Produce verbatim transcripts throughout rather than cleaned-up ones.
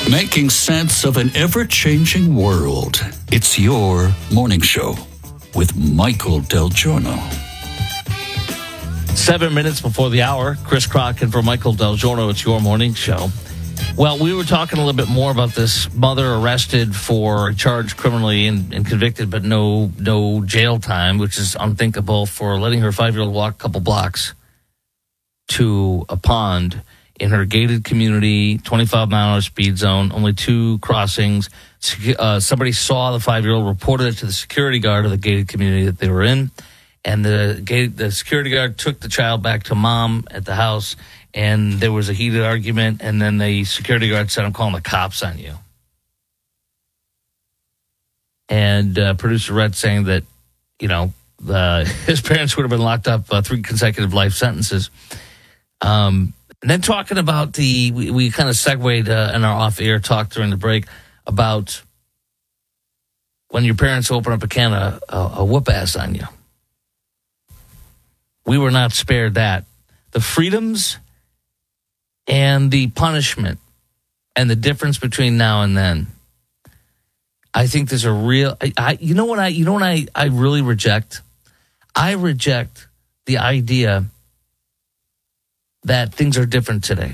Making sense of an ever-changing world. It's your morning show with Michael Del Giorno. Seven minutes before the hour, Chris Crockett for Michael Del Giorno. It's your morning show. Well, we were talking a little bit more about this mother arrested for charged criminally and, and convicted, but no no jail time, which is unthinkable, for letting her five-year-old walk a couple blocks to a pond in her gated community, twenty-five mile an hour speed zone, only two crossings. Uh, somebody saw the five-year-old, reported it to the security guard of the gated community that they were in, and the gate, the security guard took the child back to mom at the house, and there was a heated argument, and then the security guard said, "I'm calling the cops on you." And uh, producer Rhett saying that, you know, the, his parents would have been locked up uh, three consecutive life sentences. Um, and then talking about the, we, we kind of segued uh, in our off-air talk during the break about when your parents open up a can of uh, a whoop-ass on you. We were not spared that. The freedoms and the punishment and the difference between now and then. I think there's a real, I, I you know what I, you know what I, I really reject? I reject the idea that things are different today.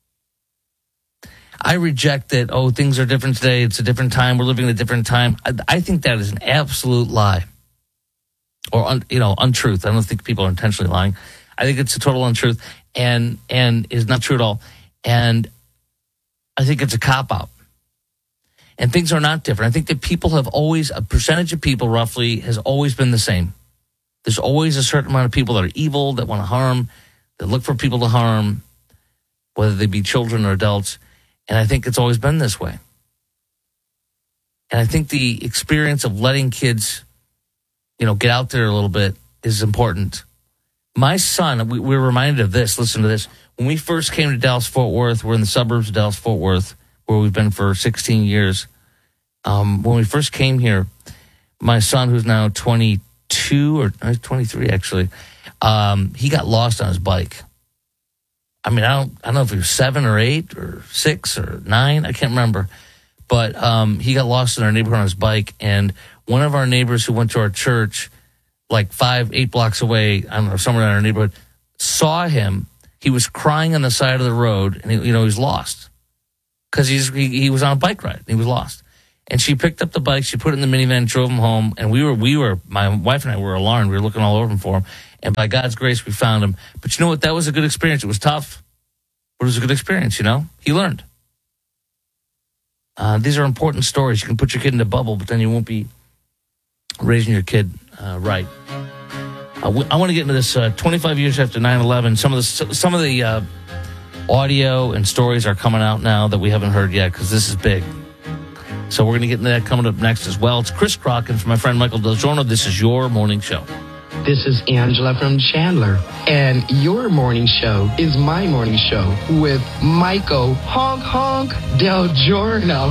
I reject that, oh, things are different today. It's a different time. We're living in a different time. I, I think that is an absolute lie. Or, un, you know, untruth. I don't think people are intentionally lying. I think it's a total untruth and, and is not true at all. And I think it's a cop-out. And things are not different. I think that people have always, a percentage of people roughly has always been the same. There's always a certain amount of people that are evil, that want to harm, that look for people to harm, whether they be children or adults. And I think it's always been this way. And I think the experience of letting kids, you know, get out there a little bit is important. My son, we, we're reminded of this. Listen to this. When we first came to Dallas-Fort Worth, we're in the suburbs of Dallas-Fort Worth, where we've been for sixteen years. Um, when we first came here, my son, who's now twenty-two or twenty-three, actually, um, he got lost on his bike. I mean, I don't, I don't know if he was seven or eight or six or nine. I can't remember. But um, he got lost in our neighborhood on his bike. And one of our neighbors who went to our church, like five, eight blocks away, I don't know, somewhere in our neighborhood, saw him. He was crying on the side of the road, and he, you know, he was lost because he's he, he was on a bike ride. He was lost. And she picked up the bike, she put it in the minivan, drove him home, and we were, we were, my wife and I were alarmed. We were looking all over him for him. And by God's grace, we found him. But you know what? That was a good experience. It was tough, but it was a good experience, you know? He learned. Uh, these are important stories. You can put your kid in a bubble, but then you won't be raising your kid uh, right. Uh, we, I want to get into this uh, twenty-five years after nine eleven. Some of the, some of the uh, audio and stories are coming out now that we haven't heard yet because this is big. So we're going to get into that coming up next as well. It's Chris Crockett from my friend Michael Del Giorno. This is your morning show. This is Angela from Chandler, and your morning show is my morning show with Michael Honk Honk Del Giorno.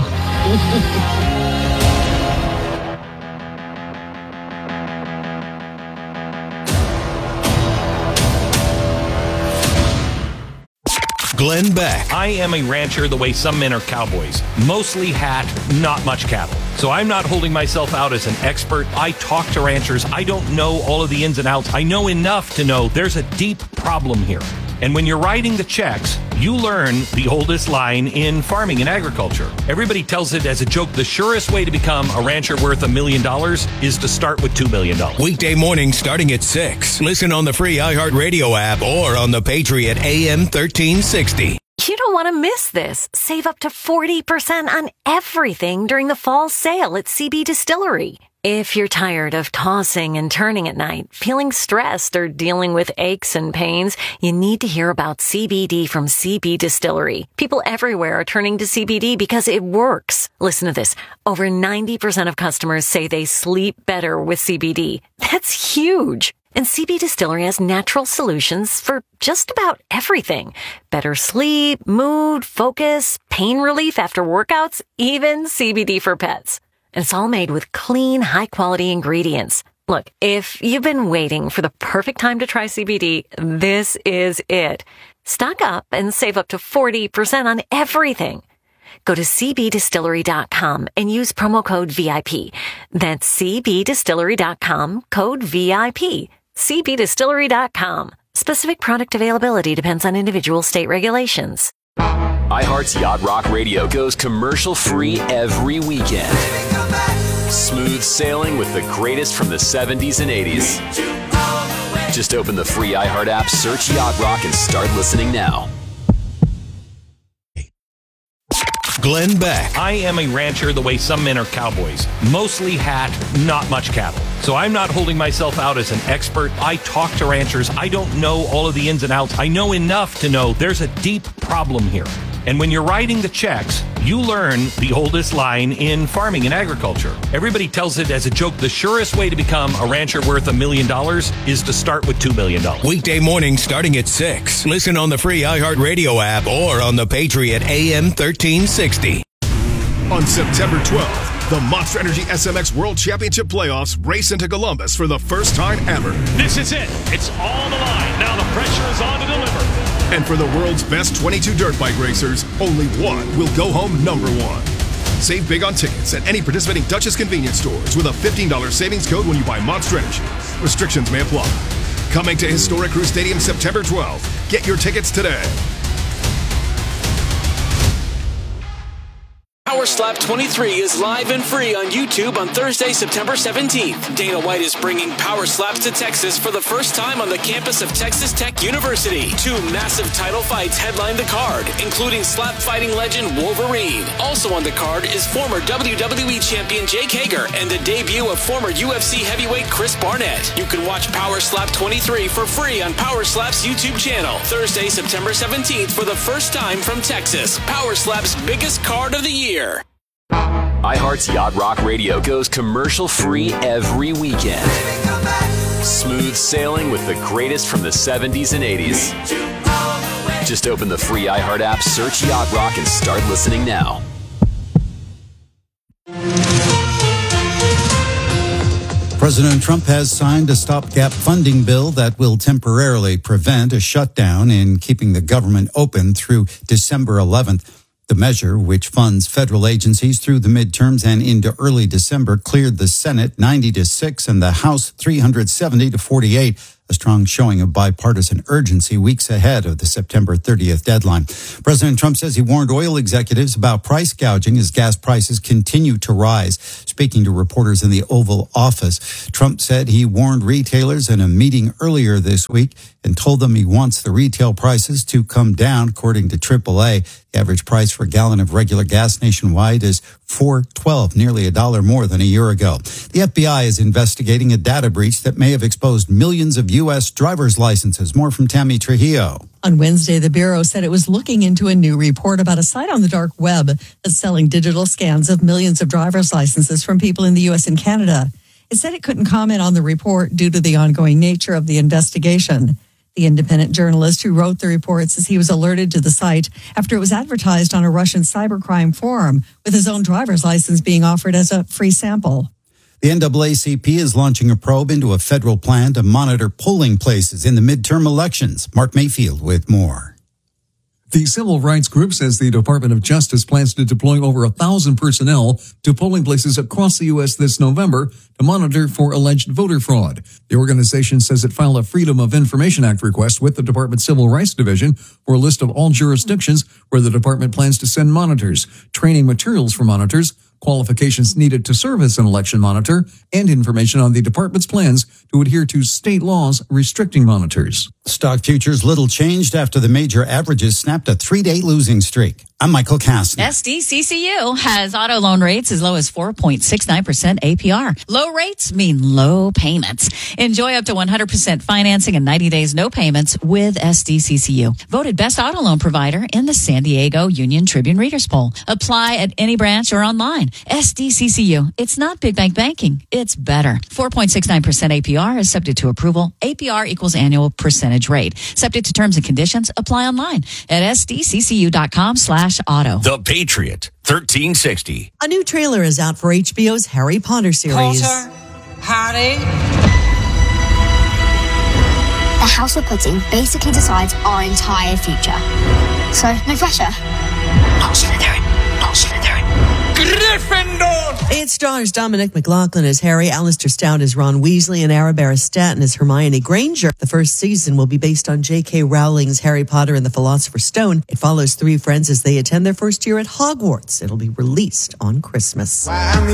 Glenn Beck. I am a rancher the way some men are cowboys. Mostly hat, not much cattle. So I'm not holding myself out as an expert. I talk to ranchers. I don't know all of the ins and outs. I know enough to know there's a deep problem here. And when you're writing the checks, you learn the oldest line in farming and agriculture. Everybody tells it as a joke. The surest way to become a rancher worth a million dollars is to start with two million dollars. Weekday mornings starting at six. Listen on the free iHeartRadio app or on the Patriot A M thirteen sixty. You don't want to miss this. Save up to forty percent on everything during the fall sale at C B Distillery. If you're tired of tossing and turning at night, feeling stressed, or dealing with aches and pains, you need to hear about C B D from C B Distillery. People everywhere are turning to C B D because it works. Listen to this. Over ninety percent of customers say they sleep better with C B D. That's huge. And C B Distillery has natural solutions for just about everything. Better sleep, mood, focus, pain relief after workouts, even C B D for pets. And it's all made with clean, high-quality ingredients. Look, if you've been waiting for the perfect time to try C B D, this is it. Stock up and save up to forty percent on everything. Go to c b distillery dot com and use promo code V I P. That's c b distillery dot com, code V I P. c b distillery dot com. Specific product availability depends on individual state regulations. iHeart's Yacht Rock Radio goes commercial-free every weekend. Smooth sailing with the greatest from the seventies and eighties. Just open the free iHeart app, search Yacht Rock, and start listening now. Glenn Beck. I am a rancher the way some men are cowboys. Mostly hat, not much cattle. So I'm not holding myself out as an expert. I talk to ranchers. I don't know all of the ins and outs. I know enough to know there's a deep problem here. And when you're writing the checks, you learn the oldest line in farming and agriculture. Everybody tells it as a joke. The surest way to become a rancher worth a million dollars is to start with two million dollars. Weekday mornings starting at six. Listen on the free iHeartRadio app or on the Patriot A M thirteen sixty. On September twelfth, the Monster Energy S M X World Championship Playoffs race into Columbus for the first time ever. This is it. It's all on the line. Now the pressure is on to deliver. And for the world's best twenty-two dirt bike racers, only one will go home number one. Save big on tickets at any participating Dutchess convenience stores with a fifteen dollars savings code when you buy Monster Energy. Restrictions may apply. Coming to Historic Crew Stadium September twelfth. Get your tickets today. Power Slap twenty-three is live and free on YouTube on Thursday, September seventeenth. Dana White is bringing Power Slaps to Texas for the first time on the campus of Texas Tech University. Two massive title fights headline the card, including slap fighting legend Wolverine. Also on the card is former W W E champion Jake Hager and the debut of former U F C heavyweight Chris Barnett. You can watch Power Slap twenty-three for free on Power Slap's YouTube channel. Thursday, September seventeenth for the first time from Texas. Power Slap's biggest card of the year. iHeart's Yacht Rock Radio goes commercial-free every weekend. Smooth sailing with the greatest from the seventies and eighties. Just open the free iHeart app, search Yacht Rock, and start listening now. President Trump has signed a stopgap funding bill that will temporarily prevent a shutdown in keeping the government open through December eleventh. The measure, which funds federal agencies through the midterms and into early December, cleared the Senate ninety to six and the House three hundred seventy to forty-eight, a strong showing of bipartisan urgency weeks ahead of the September thirtieth deadline. President Trump says he warned oil executives about price gouging as gas prices continue to rise. Speaking to reporters in the Oval Office, Trump said he warned retailers in a meeting earlier this week and told them he wants the retail prices to come down. According to triple A, the average price for a gallon of regular gas nationwide is four twelve, nearly a dollar more than a year ago. The F B I is investigating a data breach that may have exposed millions of U S driver's licenses. More from Tammy Trujillo. On Wednesday, the Bureau said it was looking into a new report about a site on the dark web that's selling digital scans of millions of driver's licenses from people in the U S and Canada. It said it couldn't comment on the report due to the ongoing nature of the investigation. The independent journalist who wrote the report says he was alerted to the site after it was advertised on a Russian cybercrime forum, with his own driver's license being offered as a free sample. The N double A C P is launching a probe into a federal plan to monitor polling places in the midterm elections. Mark Mayfield with more. The civil rights group says the Department of Justice plans to deploy over a thousand personnel to polling places across the U S this November to monitor for alleged voter fraud. The organization says it filed a Freedom of Information Act request with the Department's Civil Rights Division for a list of all jurisdictions where the department plans to send monitors, training materials for monitors, qualifications needed to serve as an election monitor, and information on the department's plans to adhere to state laws restricting monitors. Stock futures little changed after the major averages snapped a three-day losing streak. I'm Michael Kastner. S D C C U has auto loan rates as low as four point six nine percent A P R. Low rates mean low payments. Enjoy up to one hundred percent financing and ninety days no payments with S D C C U. Voted best auto loan provider in the San Diego Union Tribune Readers Poll. Apply at any branch or online. S D C C U. It's not big bank banking. It's better. four point six nine percent A P R is subject to approval. A P R equals annual percentage rate. Subject to terms and conditions. Apply online at sdccu.com slash auto. The Patriot, thirteen sixty. A new trailer is out for H B O's Harry Potter series. Potter, Harry. The House of Pudding basically decides our entire future. So, no pressure. Not Slytherin. Not Slytherin. Gryffindor! It stars Dominic McLaughlin as Harry, Alistair Stout as Ron Weasley, and Arabella Stanton as Hermione Granger. The first season will be based on J K. Rowling's Harry Potter and the Philosopher's Stone. It follows three friends as they attend their first year at Hogwarts. It'll be released on Christmas.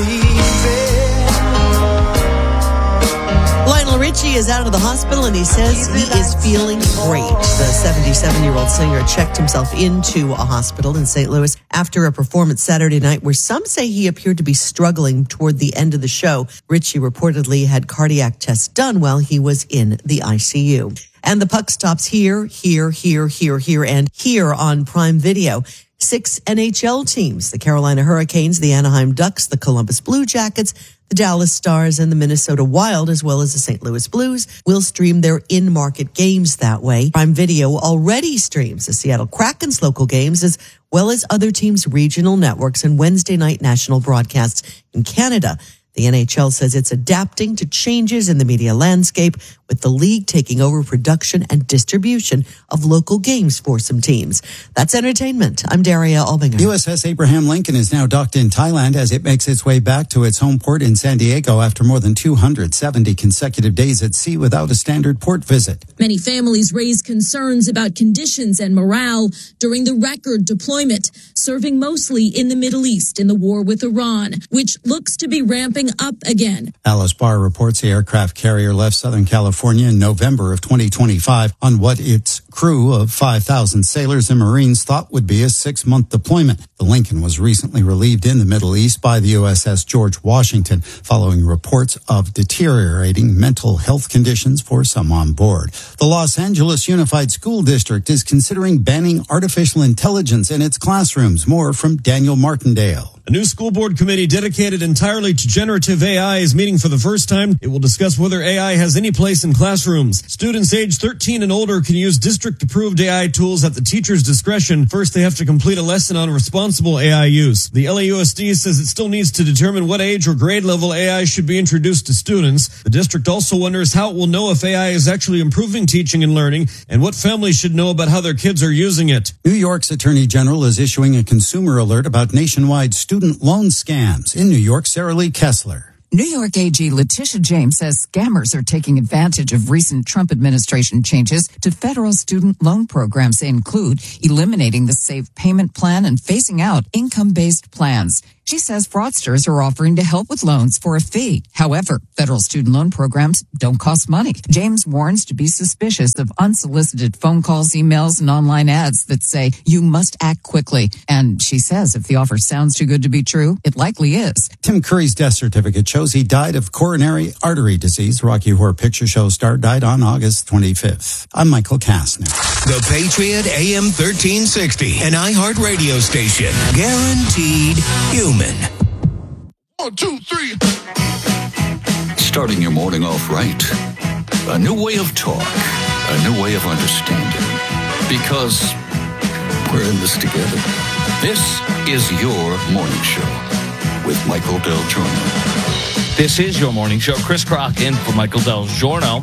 Lionel Richie is out of the hospital and he says he is feeling great. The seventy-seven-year-old singer checked himself into a hospital in Saint Louis after a performance Saturday night where some say he appeared to be struggling toward the end of the show. Richie reportedly had cardiac tests done while he was in the I C U. And the puck stops here, here, here, here, here, and here on Prime Video. Six N H L teams, the Carolina Hurricanes, the Anaheim Ducks, the Columbus Blue Jackets, the Dallas Stars, and the Minnesota Wild, as well as the Saint Louis Blues, will stream their in-market games that way. Prime Video already streams the Seattle Kraken's local games, as well as other teams' regional networks and Wednesday night national broadcasts in Canada. The N H L says it's adapting to changes in the media landscape, with the league taking over production and distribution of local games for some teams. That's entertainment. I'm Daria Albinger. U S S Abraham Lincoln is now docked in Thailand as it makes its way back to its home port in San Diego after more than two hundred seventy consecutive days at sea without a standard port visit. Many families raised concerns about conditions and morale during the record deployment, serving mostly in the Middle East in the war with Iran, which looks to be ramping up again. Alice Barr reports the aircraft carrier left Southern California in November of twenty twenty-five on what its crew of five thousand sailors and Marines thought would be a six-month deployment. The Lincoln was recently relieved in the Middle East by the U S S George Washington following reports of deteriorating mental health conditions for some on board. The Los Angeles Unified School District is considering banning artificial intelligence in its classrooms. More from Daniel Martindale. A new school board committee dedicated entirely to generative A I is meeting for the first time. It will discuss whether A I has any place in classrooms. Students age thirteen and older can use district-approved A I tools at the teacher's discretion. First, they have to complete a lesson on responsible A I use. The L A U S D says it still needs to determine what age or grade level A I should be introduced to students. The district also wonders how it will know if A I is actually improving teaching and learning and what families should know about how their kids are using it. New York's Attorney General is issuing a consumer alert about nationwide student loan scams. In New York, Sarah Lee Kessler. New York A G Letitia James says scammers are taking advantage of recent Trump administration changes to federal student loan programs. They include eliminating the Save Payment Plan and phasing out income-based plans. She says fraudsters are offering to help with loans for a fee. However, federal student loan programs don't cost money. James warns to be suspicious of unsolicited phone calls, emails, and online ads that say you must act quickly. And she says if the offer sounds too good to be true, it likely is. Tim Curry's death certificate shows he died of coronary artery disease. Rocky Horror Picture Show star died on August twenty-fifth. I'm Michael Kastner. The Patriot A M thirteen sixty, an iHeart radio station. Guaranteed human. One, two, three. Starting your morning off right. A new way of talk. A new way of understanding. Because we're in this together. This is your morning show with Michael Del Giorno. This is your morning show. Chris Crock in for Michael Del Giorno.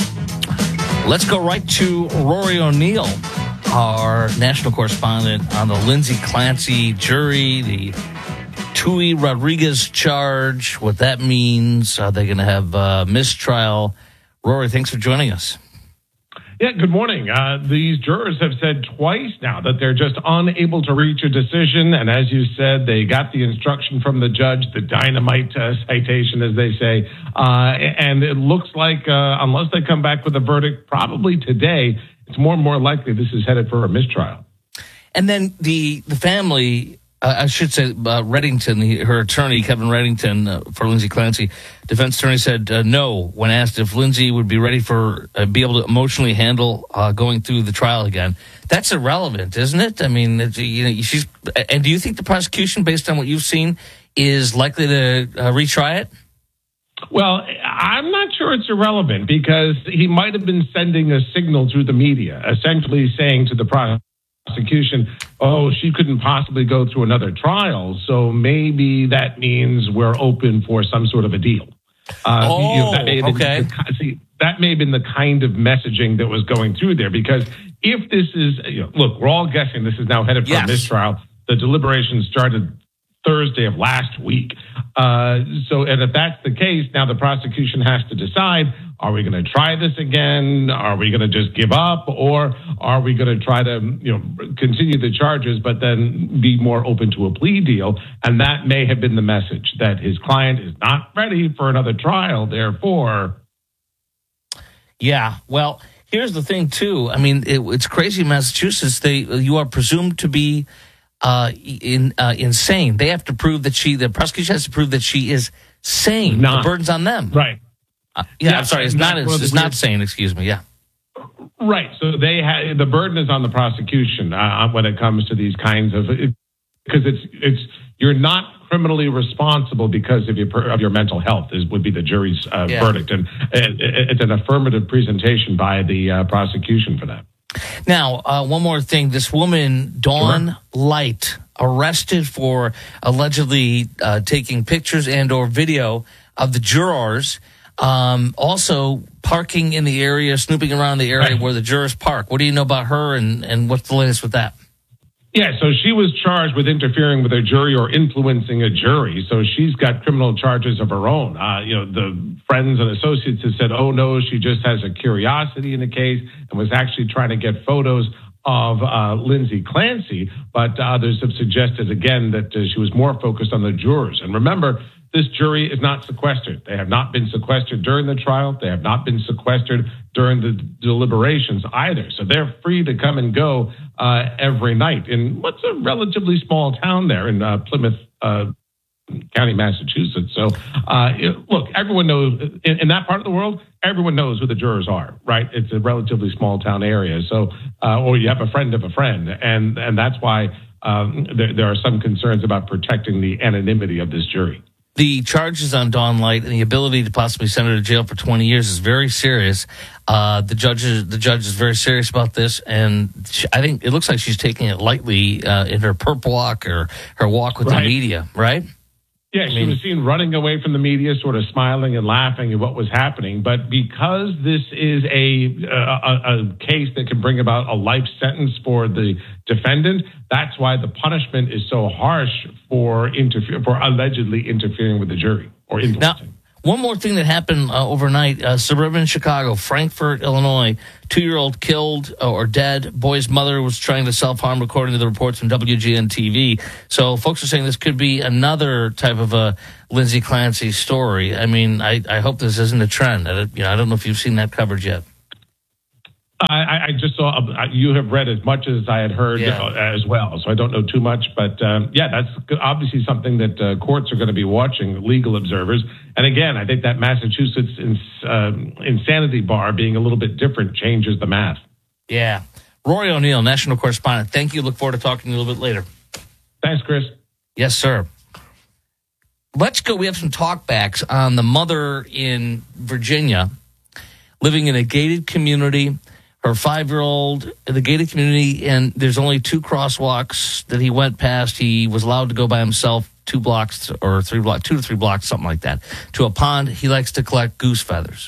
Let's go right to Rory O'Neill, our national correspondent on the Lindsay Clancy jury, the Tui Rodriguez charge, what that means. Are they going to have a mistrial? Rory, thanks for joining us. Yeah, good morning. Uh, these jurors have said twice now that they're just unable to reach a decision. And as you said, they got the instruction from the judge, the dynamite uh, citation, as they say. Uh, and it looks like uh, unless they come back with a verdict, probably today, it's more and more likely this is headed for a mistrial. And then the, the family... Uh, I should say, uh, Reddington, he, her attorney, Kevin Reddington, uh, for Lindsay Clancy, defense attorney said uh, no when asked if Lindsay would be ready for, uh, be able to emotionally handle uh, going through the trial again. That's irrelevant, isn't it? I mean, it's, you know, she's. And do you think the prosecution, based on what you've seen, is likely to uh, retry it? Well, I'm not sure it's irrelevant because he might have been sending a signal through the media, essentially saying to the prosecution, prosecution, oh, she couldn't possibly go through another trial, so maybe that means we're open for some sort of a deal. Uh, oh, you know, that may have been okay. The, see, that may have been the kind of messaging that was going through there, because if this is, you know, look, we're all guessing this is now headed for yes. a mistrial. The deliberations started Thursday of last week. Uh, so, and if that's the case, now the prosecution has to decide, are we going to try this again? Are we going to just give up? Or are we going to try to, you know, continue the charges, but then be more open to a plea deal? And that may have been the message, that his client is not ready for another trial. Therefore. Yeah. Well, here's the thing, too. I mean, it, it's crazy in Massachusetts. They, you are presumed to be uh, in, uh, insane. They have to prove that she, the prosecution has to prove that she is sane. Not. The burden's on them. Right. Uh, yeah, Yeah, I'm sorry. It's not. It's, it's not sane. Excuse me. Yeah. Right. So they had, the burden is on the prosecution uh, when it comes to these kinds of, because it's it's you're not criminally responsible because of your of your mental health is would be the jury's uh, Yeah. verdict, and it, it's an affirmative presentation by the uh, prosecution for that. Now, uh, one more thing. This woman, Dawn Light, arrested for allegedly uh, taking pictures and or video of the jurors. Um, also parking in the area, snooping around the area Right. where the jurors park. What do you know about her, and, and what's the latest with that? Yeah, so she was charged with interfering with a jury or influencing a jury. So she's got criminal charges of her own. Uh, you know, the friends and associates have said, oh, no, she just has a curiosity in the case and was actually trying to get photos of uh, Lindsay Clancy. But others have suggested, again, that uh, she was more focused on the jurors. And remember, this jury is not sequestered. They have not been sequestered during the trial. They have not been sequestered during the deliberations either. So they're free to come and go uh, every night in what's a relatively small town there in uh, Plymouth uh, County, Massachusetts. So, uh, it, look, everyone knows in, in that part of the world, everyone knows who the jurors are, right? It's a relatively small town area. So, uh, or you have a friend of a friend. And, and that's why um, there, there are some concerns about protecting the anonymity of this jury. The charges on Dawn Light and the ability to possibly send her to jail for twenty years is very serious. Uh, the judge is, the judge is very serious about this, and she, I think it looks like she's taking it lightly uh, in her perp walk or her walk with Right. the media, right? Yeah, she was seen running away from the media, sort of smiling and laughing at what was happening. But because this is a, a, a case that can bring about a life sentence for the defendant, that's why the punishment is so harsh for interfere for allegedly interfering with the jury or influencing. Now, one more thing that happened uh, overnight, uh, suburban Chicago, Frankfort, Illinois, two-year-old killed uh, or dead. Boy's mother was trying to self-harm, according to the reports from W G N T V. So folks are saying this could be another type of a Lindsay Clancy story. I mean, I, I hope this isn't a trend. I, you know, I don't know if you've seen that coverage yet. I, I just saw uh, you have read as much as I had heard Yeah. uh, as well, so I don't know too much. But um, yeah, that's obviously something that uh, courts are going to be watching, legal observers. And again, I think that Massachusetts ins- um, insanity bar being a little bit different changes the math. Yeah. Rory O'Neill, national correspondent. Thank you. Look forward to talking to you a little bit later. Thanks, Chris. Yes, sir. Let's go. We have some talkbacks on the mother in Virginia living in a gated community. Her five-year-old in the gated community, and there's only two crosswalks that he went past. He was allowed to go by himself two blocks or three blocks, two to three blocks, something like that, to a pond. He likes to collect goose feathers.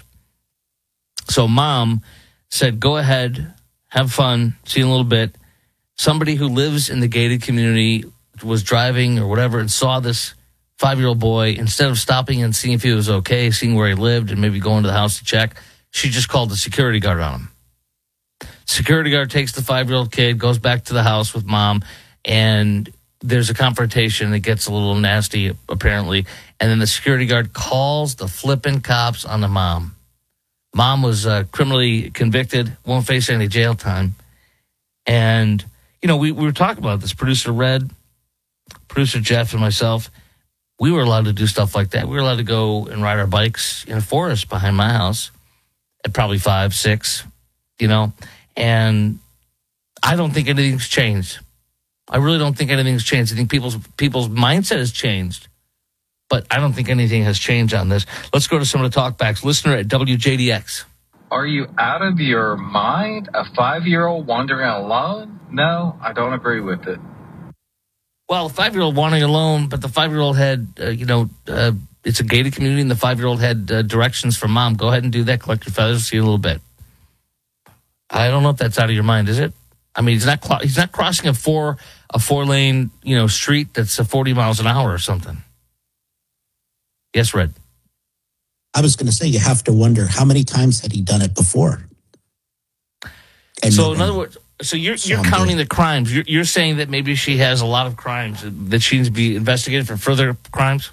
So mom said, go ahead, have fun, see you in a little bit. Somebody who lives in the gated community was driving or whatever and saw this five-year-old boy. Instead of stopping and seeing if he was okay, seeing where he lived and maybe going to the house to check, she just called the security guard on him. Security guard takes the five-year-old kid, goes back to the house with mom, and there's a confrontation that gets a little nasty, apparently. And then the security guard calls the flippin' cops on the mom. Mom was uh, criminally convicted, won't face any jail time. And, you know, we, we were talking about this. Producer Red, producer Jeff, and myself, we were allowed to do stuff like that. We were allowed to go and ride our bikes in a forest behind my house at probably five, six, you know. And I don't think anything's changed. I really don't think anything's changed. I think people's people's mindset has changed. But I don't think anything has changed on this. Let's go to some of the talkbacks. Listener at W J D X. Are you out of your mind? A five-year-old wandering alone? No, I don't agree with it. Well, the five-year-old wandering alone, but the five-year-old had, uh, you know, uh, it's a gated community, and the five-year-old had uh, directions from mom. Go ahead and do that. Collect your feathers. See you in a little bit. I don't know if that's out of your mind, is it? I mean, he's not cl- he's not crossing a four a four lane you know street that's a forty miles an hour or something. Yes, Red. I was going to say, you have to wonder how many times had he done it before. And so, no in one- other words, so you're So you're I'm counting good. the crimes. You're, you're saying that maybe she has a lot of crimes that she needs to be investigated for further crimes.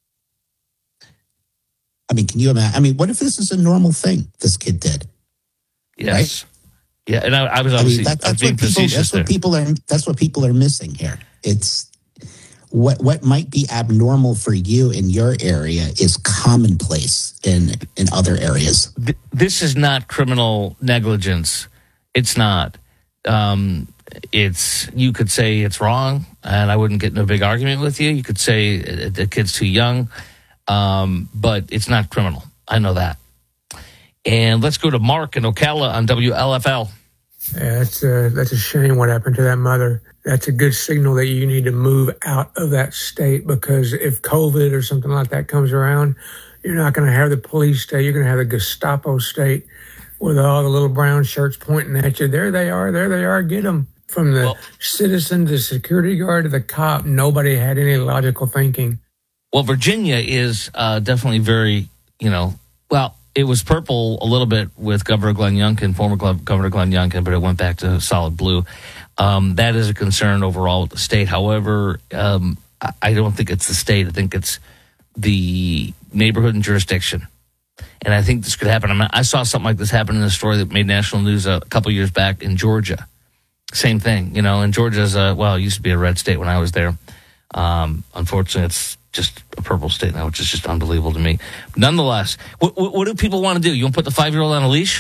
I mean, can you imagine? I mean, what if this is a normal thing this kid did? Yes. Right? Yeah, and I, I was I obviously mean, that, I was that's being what people. facetious That's there. what people are. That's what people are missing here. It's what what might be abnormal for you in your area is commonplace in in other areas. Th- This is not criminal negligence. It's not. Um, it's you could say it's wrong, and I wouldn't get in a big argument with you. You could say uh, the kid's too young, um, but it's not criminal. I know that. And let's go to Mark in Ocala on W L F L. Yeah, that's a, that's a shame what happened to that mother. That's a good signal that you need to move out of that state, because if COVID or something like that comes around, you're not going to have the police state. You're going to have the Gestapo state with all the little brown shirts pointing at you. There they are. There they are. Get them. From the well, citizen to the security guard to the cop, nobody had any logical thinking. Well, Virginia is uh, definitely very, you know, well, it was purple a little bit with Governor Glenn Youngkin, former Governor Glenn Youngkin, but it went back to solid blue. Um, that is a concern overall with the state. However, um, I, I don't think it's the state. I think it's the neighborhood and jurisdiction. And I think this could happen. I mean, I saw something like this happen in a story that made national news a couple years back in Georgia. Same thing, you know, and Georgia's, a, well, it used to be a red state when I was there. Um, unfortunately, it's just a purple state now, which is just unbelievable to me. Nonetheless, what, what, what do people want to do? You want to put the five-year-old on a leash?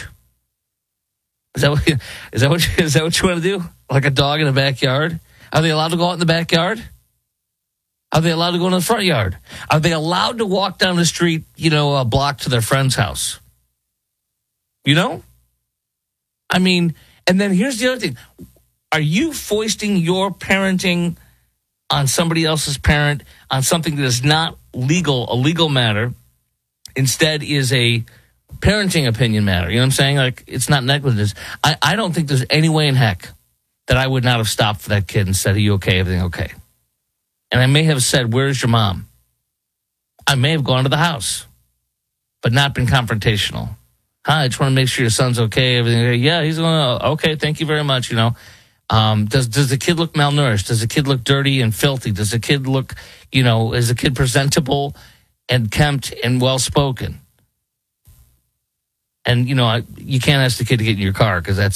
Is that what, is that what, is that what you want to do? Like a dog in the backyard? Are they allowed to go out in the backyard? Are they allowed to go in the front yard? Are they allowed to walk down the street, you know, a block to their friend's house? You know? I mean, and then here's the other thing. Are you foisting your parenting on somebody else's parent on something that is not legal, a legal matter, instead is a parenting opinion matter? You know what I'm saying? Like, it's not negligence. I, I don't think there's any way in heck that I would not have stopped for that kid and said, are you okay? Everything okay? And I may have said, where's your mom? I may have gone to the house, but not been confrontational. Hi, I just want to make sure your son's okay. Everything okay? Yeah, he's going, okay, thank you very much, you know. Um, does does the kid look malnourished? Does the kid look dirty and filthy? Does the kid look, you know, is the kid presentable and kempt and well-spoken? And, you know, I, you can't ask the kid to get in your car because that's